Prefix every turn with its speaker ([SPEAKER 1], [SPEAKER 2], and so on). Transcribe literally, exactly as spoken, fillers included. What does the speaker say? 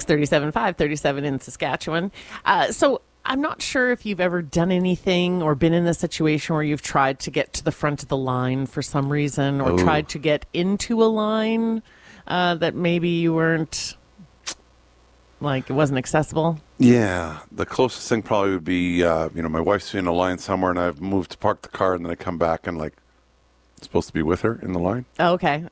[SPEAKER 1] thirty-seven five, thirty-seven in Saskatchewan. Uh, so I'm not sure if you've ever done anything or been in a situation where you've tried to get to the front of the line for some reason or
[SPEAKER 2] Ooh.
[SPEAKER 1] tried to get into a line uh, that maybe you weren't, like, it wasn't accessible.
[SPEAKER 2] Yeah, the closest thing probably would be, uh, you know, my wife's in a line somewhere, and I've moved to park the car, and then I come back and, like, supposed to be with her in the line.
[SPEAKER 1] Oh, okay.